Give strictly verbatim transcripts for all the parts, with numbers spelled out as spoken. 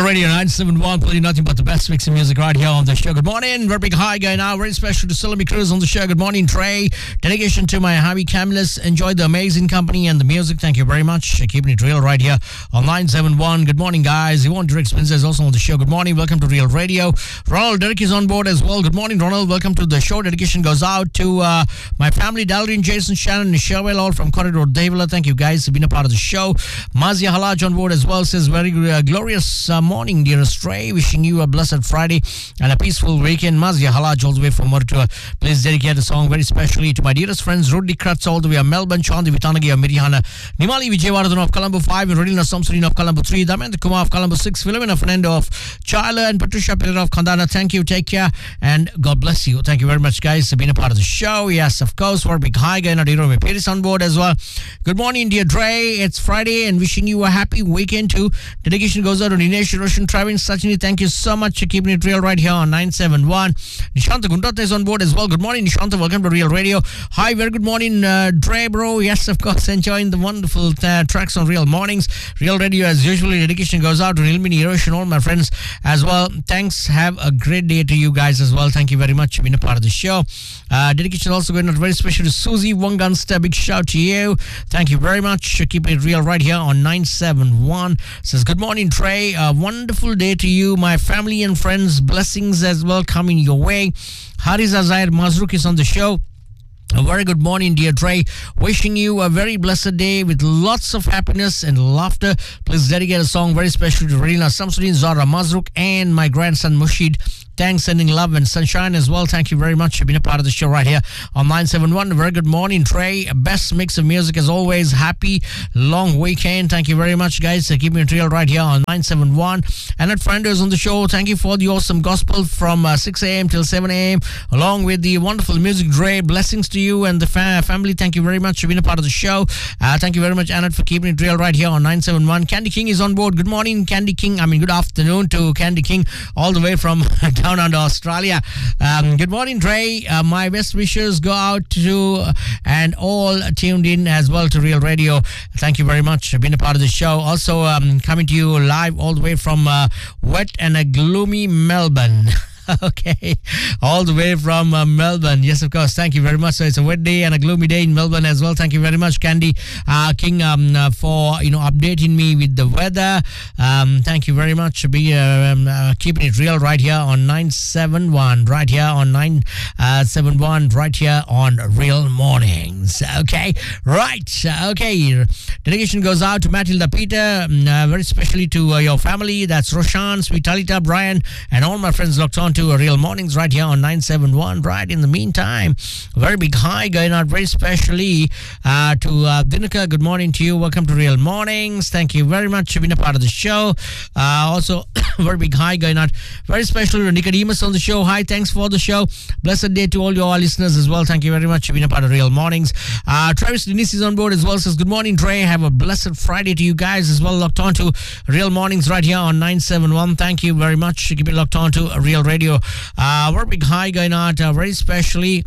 Radio nine seven one, playing nothing but the best mix of music right here on the show. Good morning. Very big hi guy now. Very special to Salami Cruz on the show. Good morning, Trey. Dedication to my hubby Camillus. Enjoy the amazing company and the music. Thank you very much. Keeping it real right here on nine seven one. Good morning, guys. Yvonne Dirk Spencer is also on the show. Good morning. Welcome to Real Radio. Ronald Derek is on board as well. Good morning, Ronald. Welcome to the show. Dedication goes out to uh, my family, Dalrin, Jason, Shannon, and Sherwell, all from Corridor Davila. Thank you, guys, for being a part of the show. Mazia Halaj on board as well. Says, very uh, glorious uh, morning, dearest Ray. Wishing you a blessed Friday and a peaceful weekend. Mazia Halaj all the way from Murtua. Please dedicate a song very specially to my dearest friends, Rudy Kratz all the way of Melbourne, Chandi Vitanagi of Mirihana, Nimali Vijayawardhan of Colombo five, and Rodina Samsudin of Colombo three, Damayanth Kumar of Colombo six, Philomena Fernando of Chila, and Patricia Pereira of Kandana. Thank you, take care, and God bless you. Thank you very much, guys, for being a part of the show. Yes, of course, for big hi guy, Nadiro Meperis on board as well. Good morning, dear Dre. It's Friday, and wishing you a happy weekend too. Dedication goes out to Dinesh Roshan Travin Sachini. Thank you so much for keeping it real right here on nine seven one. Nishanta Gundata is on board as well. Good morning, Nishanta. Welcome to Real Radio. Hi, very good morning, uh, Dre, bro. Yes, of course, enjoying the wonderful uh, tracks on Real Mornings. Real Radio, as usually, dedication goes out to Ilmini Hiroshi and all my friends as well. Thanks. Have a great day to you guys as well. Thank you very much for being a part of the show. Uh, dedication also going out very special to Susie Wangansta. Big shout to you. Thank you very much. Keeping it real right here on nine seven one. Says, good morning, Trey. A wonderful day to you, my family and friends. Blessings as well coming your way. Haris Azair Mazruk is on the show. A very good morning, dear Dre. Wishing you a very blessed day with lots of happiness and laughter. Please dedicate a song very special to Rina Samsudin, Zara Mazruk, and my grandson Mushid. Thanks, sending love and sunshine as well. Thank you very much for being a part of the show right here on nine seven one. A very good morning, Trey. Best mix of music as always. Happy long weekend. Thank you very much, guys, for keeping it real right here on nine seven one. And at Frienders on the show, thank you for the awesome gospel from uh, six a.m. till seven a.m. along with the wonderful music, Dre. Blessings to you and the fa- family. Thank you very much for being a part of the show. Uh, thank you very much, Annette, for keeping it real right here on nine seven one. Candy King is on board. Good morning, Candy King. I mean, good afternoon to Candy King all the way from down under Australia. Um, good morning, Dre. Uh, my best wishes go out to uh, and all tuned in as well to Real Radio. Thank you very much for being a part of the show. Also um, coming to you live all the way from uh, wet and a gloomy Melbourne. Okay, all the way from uh, Melbourne. Yes, of course. Thank you very much. So it's a wet day and a gloomy day in Melbourne as well. Thank you very much, Candy uh, King, um, uh, for you know updating me with the weather. Um, thank you very much for be uh, um, uh, keeping it real right here on nine seven one, right here on nine seven one, right here on Real Mornings. Okay, right. Okay, dedication goes out to Matilda Peter, uh, very specially to uh, your family. That's Roshan, Sweet Talita, Brian, and all my friends locked on to Real Mornings right here on nine seven one. Right in the meantime, a very big hi going out very specially uh, to uh, Dinaka. Good morning to you. Welcome to Real Mornings. Thank you very much for being a part of the show. Uh, also, very big hi going out very special to Nicodemus on the show. Hi, thanks for the show. Blessed day to all your listeners as well. Thank you very much for being a part of Real Mornings. Uh, Travis Denise is on board as well. Says, good morning, Trey. Have a blessed Friday to you guys as well. Locked on to Real Mornings right here on nine seven one. Thank you very much. Keep it locked on to Real Radio. Uh, very big hi going out uh, very specially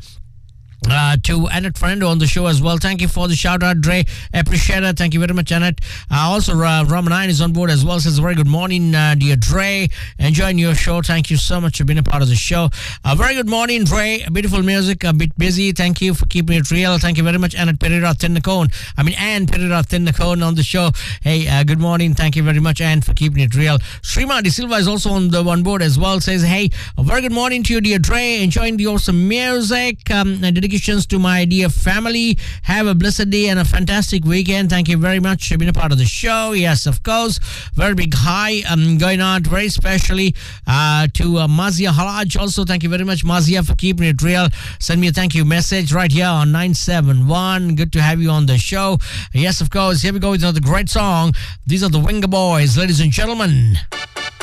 Uh, to Annette Friend on the show as well. Thank you for the shout out, Dre. Appreciate it. Thank you very much, Annette. Uh, also, uh, Ramanine is on board as well. Says, very good morning, uh, dear Dre. Enjoying your show. Thank you so much for being a part of the show. Uh, very good morning, Dre. Beautiful music. A bit busy. Thank you for keeping it real. Thank you very much, Annette Pereira Thinnacone. I mean, Anne Pereira Thinnacone on the show. Hey, uh, good morning. Thank you very much, Anne, for keeping it real. Srima De Silva is also on the one board as well. Says, hey, a very good morning to you, dear Dre. Enjoying the awesome music. Um, and dedications to my dear family. Have a blessed day and a fantastic weekend. Thank you very much for being a part of the show. Yes, of course. Very big hi um, going out very specially uh, to uh, Mazia Halaj. Also, thank you very much, Mazia, for keeping it real. Send me a thank you message right here on nine seven one. Good to have you on the show. Yes, of course. Here we go with another great song. These are the Winger Boys, ladies and gentlemen.